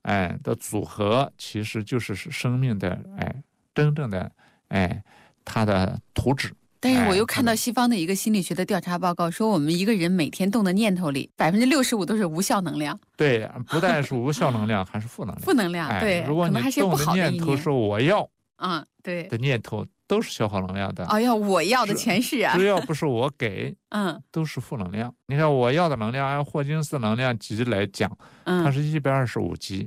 的组合，其实就是生命的真正的它的图纸。 但是我又看到西方的一个心理学的调查报告，说我们一个人每天动的念头里，65%都是无效能量。 对，不但是无效能量，还是负能量。 负能量，对， 如果你动的念头是我要， 对的念头都是消耗能量的。 我要的全是啊， 只要不是我给，都是负能量。你看我要的能量，按霍金斯能量级来讲，它是125级。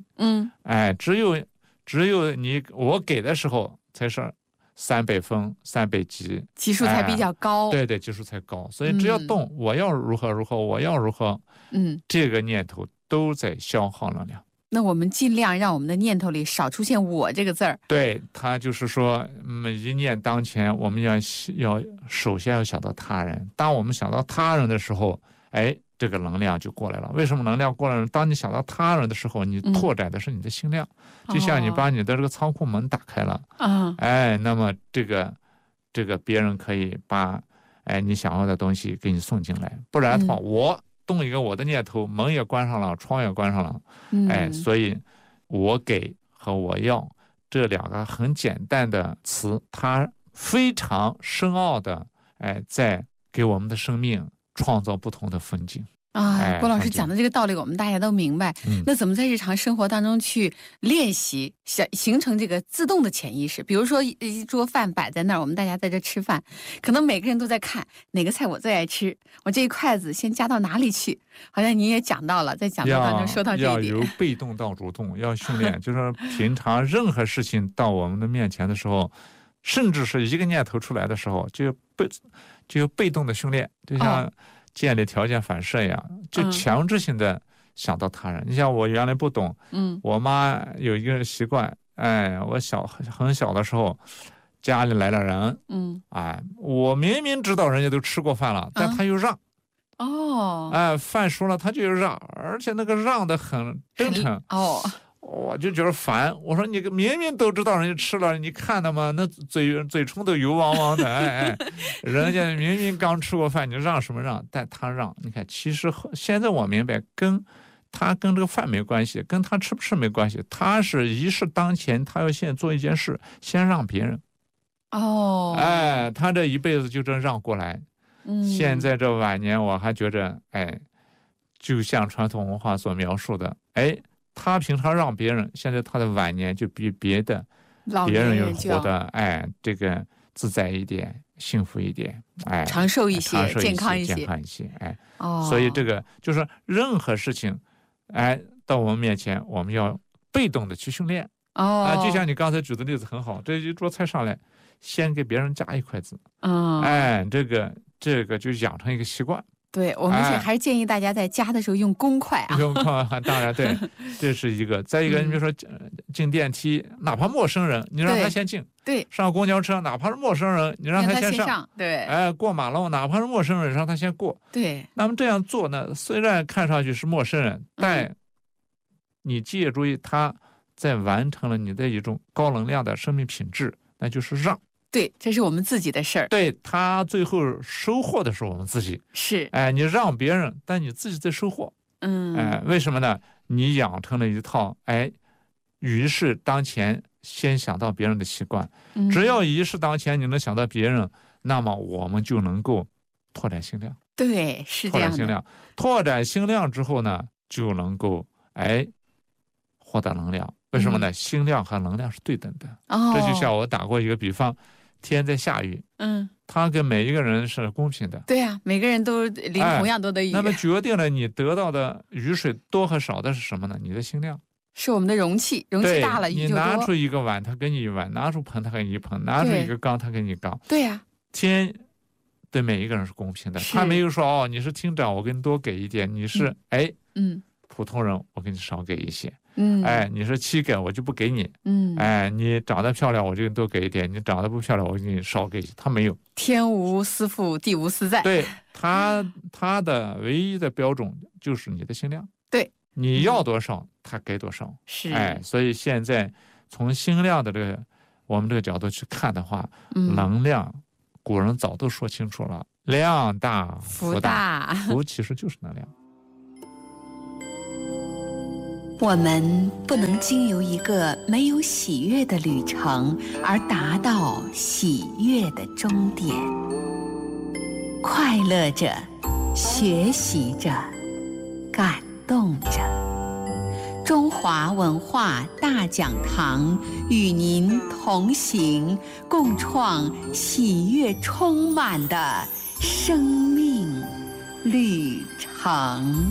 只有我给的时候才是300分300级， 级数才比较高。 对，级数才高。所以只要动，我要如何如何，我要如何，这个念头都在消耗能量。 那我们尽量让我们的念头里少出现我这个字儿。 对，他就是说一念当前，我们要首先要想到他人。当我们想到他人的时候，这个能量就过来了。为什么能量过来了？当你想到他人的时候，你拓展的是你的心量，就像你把你的这个仓库门打开了，那么这个别人可以把你想要的东西给你送进来。不然的话，我动一个我的念头，门也关上了，窗也关上了，所以我给和我要这两个很简单的词，它非常深奥的在给我们的生命创造不同的风景。 郭老师讲的这个道理我们大家都明白，那怎么在日常生活当中去练习形成这个自动的潜意识？比如说一桌饭摆在那儿，我们大家在这吃饭，可能每个人都在看哪个菜我最爱吃，我这一筷子先夹到哪里去。好像你也讲到了，在讲道当中说到这一点， 要由被动到主动，要训练。就是平常任何事情到我们的面前的时候，甚至是一个念头出来的时候，就被动的训练，就像建立条件反射一样，就强制性的想到他人。你像我原来不懂，我妈有一个习惯，我很小的时候，家里来了人，我明明知道人家都吃过饭了，但他又让，饭熟了他就让，而且那个让的很真诚，我就觉得烦。我说你明明都知道人家吃了，你看的吗？那嘴唇都油汪汪的，人家明明刚吃过饭，你让什么让？但他让。你看，其实现在我明白，跟这个饭没关系，跟他吃不吃没关系。他是一事当前，他要先做一件事，先让别人。他这一辈子就这让过来。现在这晚年，我还觉着，就像传统文化所描述的，他平常让别人，现在他的晚年就比别人要活得这个自在一点，幸福一点， 长寿一些，健康一些， 所以这个就是任何事情，到我们面前，我们要被动的去训练。就像你刚才举的例子很好，这一桌菜上来，先给别人夹一筷子，这个就养成一个习惯。 对，我们还是建议大家在夹的时候用公筷用公筷，当然对，这是一个。再一个，你比如说进电梯，哪怕陌生人，你让他先进； 对， 上公交车，哪怕是陌生人，你让他先上； 对， 过马路，哪怕是陌生人，让他先过。 对。 那么这样做呢，虽然看上去是陌生人，但你借助于他在完成了你的一种高能量的生命品质，那就是让。 对，这是我们自己的事儿。 对，他最后收获的是我们自己。 是， 你让别人，但你自己在收获。为什么呢？你养成了一套于事当前先想到别人的习惯。只要于事当前你能想到别人，那么我们就能够拓展心量。 对，是这样的。 拓展心量之后呢，就能够获得能量。为什么呢？心量和能量是对等的。这就像我打过一个比方，天在下雨，它跟每一个人是公平的。 对呀，每个人都淋同样多的雨。 那么决定了你得到的雨水多和少的是什么呢？你的心量。 是我们的容器大了，雨就多。 你拿出一个碗，他给你一碗；拿出盆，他给你一盆；拿出一个缸，他给你缸。 对呀， 天对每一个人是公平的，他没有说你是厅长，我给你多给一点；你是普通人，我给你少给一些。你是乞丐，我就不给你。你长得漂亮，我就多给一点；你长得不漂亮，我给你少给一些。他没有， 天无私父，地无私载。 对，他的唯一的标准就是你的心量。 对， 你要多少，他给多少。 是， 所以现在从心量的我们这个角度去看的话，能量，古人早都说清楚了，量大福大，福其实就是能量。 我们不能经由一个没有喜悦的旅程而达到喜悦的终点。快乐着，学习着，感动着。中华文化大讲堂与您同行，共创喜悦充满的生命旅程。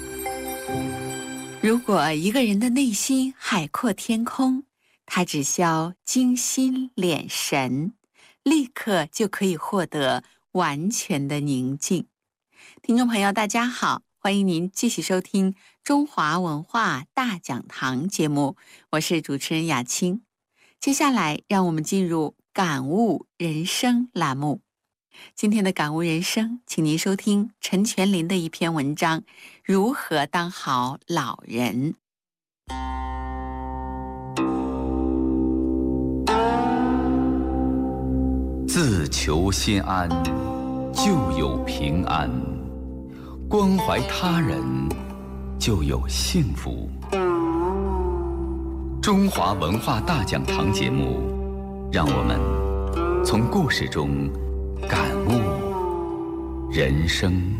如果一个人的内心海阔天空，他只需精心敛神，立刻就可以获得完全的宁静。听众朋友大家好，欢迎您继续收听中华文化大讲堂节目，我是主持人雅青。接下来让我们进入感悟人生栏目。今天的感悟人生，请您收听陈全林的一篇文章，如何当好老人。 自求心安，就有平安；关怀他人，就有幸福。中华文化大讲堂节目，让我们从故事中感悟人生。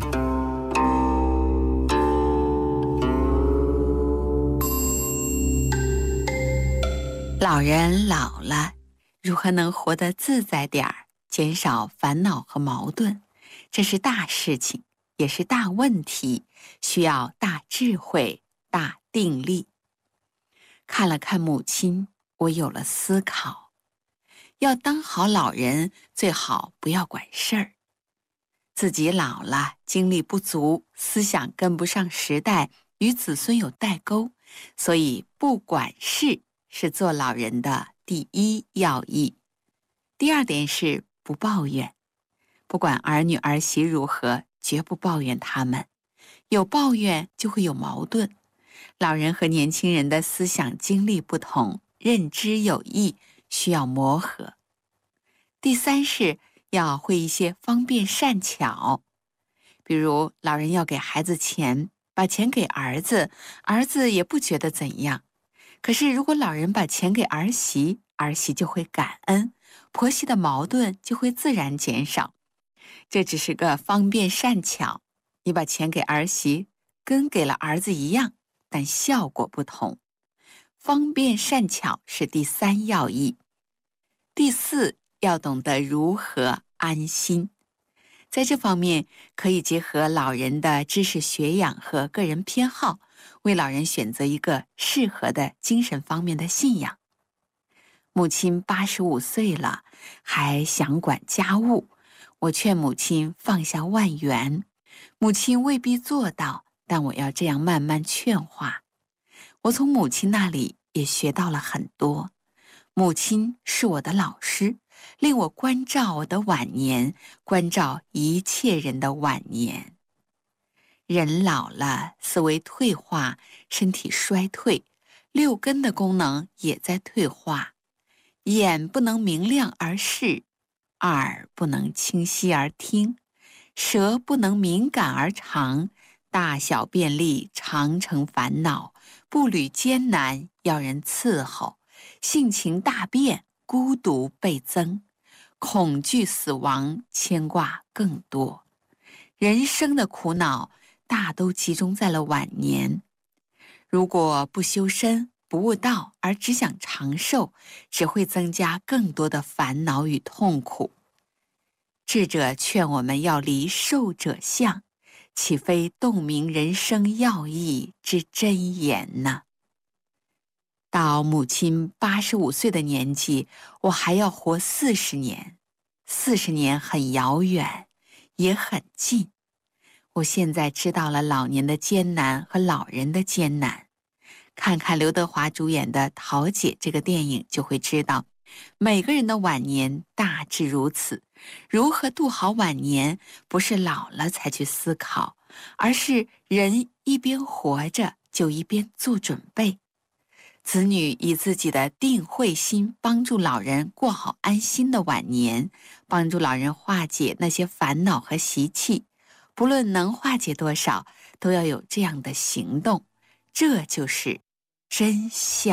老人老了，如何能活得自在点儿，减少烦恼和矛盾？这是大事情，也是大问题，需要大智慧、大定力。看了看母亲，我有了思考。要当好老人，最好不要管事儿。自己老了，精力不足，思想跟不上时代，与子孙有代沟，所以不管事是做老人的第一要义。第二点是不抱怨，不管儿女儿媳如何，绝不抱怨他们。有抱怨就会有矛盾。老人和年轻人的思想经历不同，认知有异，需要磨合。第三是要会一些方便善巧，比如老人要给孩子钱，把钱给儿子，儿子也不觉得怎样。可是如果老人把钱给儿媳，儿媳就会感恩，婆媳的矛盾就会自然减少。这只是个方便善巧，你把钱给儿媳，跟给了儿子一样，但效果不同。方便善巧是第三要义。第四，要懂得如何安心。在这方面，可以结合老人的知识学养和个人偏好，为老人选择一个适合的精神方面的信仰。母亲85岁了，还想管家务，我劝母亲放下万元。母亲未必做到，但我要这样慢慢劝化。我从母亲那里也学到了很多。母亲是我的老师，令我关照我的晚年，关照一切人的晚年。人老了，思维退化，身体衰退，六根的功能也在退化。眼不能明亮而视，耳不能清晰而听，舌不能敏感而尝，大小便利常成烦恼，步履艰难要人伺候，性情大变，孤独倍增，恐惧死亡，牵挂更多。人生的苦恼大都集中在了晚年。如果不修身，不悟道，而只想长寿，只会增加更多的烦恼与痛苦。智者劝我们要离寿者相，岂非洞明人生要义之真言呢？到母亲85岁的年纪，我还要活40年。40年很遥远，也很近。我现在知道了老年的艰难和老人的艰难。看看刘德华主演的《桃姐》这个电影，就会知道每个人的晚年大致如此。如何度好晚年，不是老了才去思考，而是人一边活着就一边做准备。子女以自己的定慧心帮助老人过好安心的晚年，帮助老人化解那些烦恼和习气。不论能化解多少，都要有这样的行动。这就是真相。